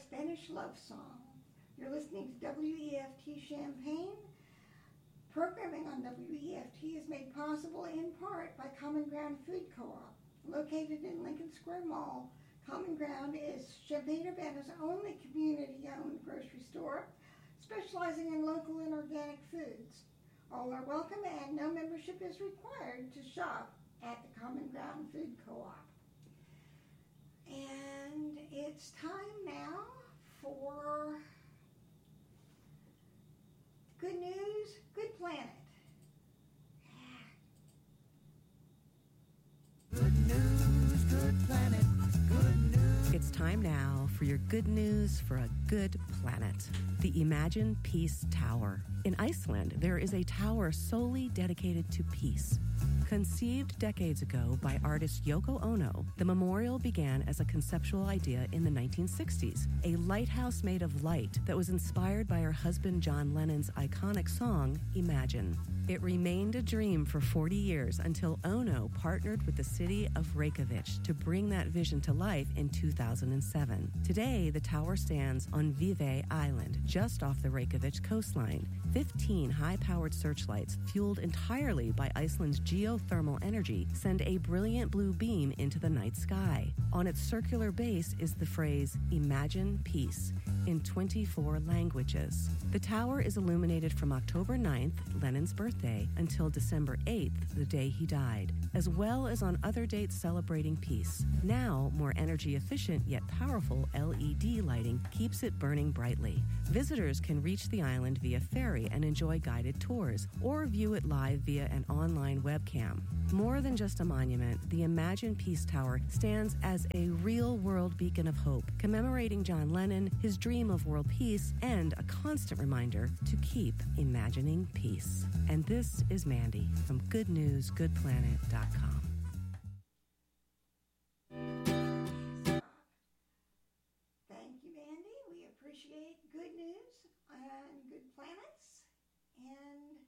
Spanish love song. You're listening to WEFT Champaign. Programming on WEFT is made possible in part by Common Ground Food Co-op. Located in Lincoln Square Mall, Common Ground is Champaign-Urbana's only community-owned grocery store, specializing in local and organic foods. All are welcome and no membership is required to shop at the Common Ground Food Co-op. And it's time now for Good News, Good Planet. Good news, good planet, good news. It's time now for your good news for a good planet. The Imagine Peace Tower. In Iceland, there is a tower solely dedicated to peace. Conceived decades ago by artist Yoko Ono, the memorial began as a conceptual idea in the 1960s, a lighthouse made of light that was inspired by her husband John Lennon's iconic song, Imagine. It remained a dream for 40 years until Ono partnered with the city of Reykjavik to bring that vision to life in 2007. Today, the tower stands on Viðey Island, just off the Reykjavik coastline. 15 high-powered searchlights, fueled entirely by Iceland's geothermal energy, send a brilliant blue beam into the night sky. On its circular base is the phrase, Imagine Peace, in 24 languages. The tower is illuminated from October 9th, Lennon's birthday, until December 8th, the day he died, as well as on other dates celebrating peace. Now, more energy-efficient yet powerful LED lighting keeps it burning brightly. Visitors can reach the island via ferry and enjoy guided tours, or view it live via an online webcam. More than just a monument, the Imagine Peace Tower stands as a real-world beacon of hope, commemorating John Lennon, his dream of world peace, and a constant reminder to keep imagining peace. And this is Mandy from GoodNewsGoodPlanet.com. Thank you, Mandy. We appreciate good news and good planets. And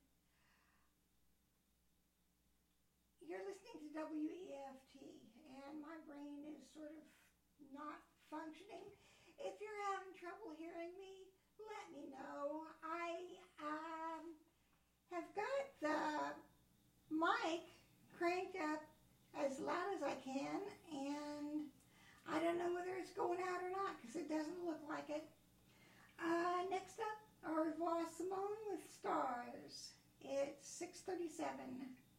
you're listening to WEFT, and my brain is sort of not functioning. If you're having trouble hearing me, let me know. I have got the mic cranked up as loud as I can, and I don't know whether it's going out or not because it doesn't look like it. Next up, Au revoir Simone with Stars. It's 6:37.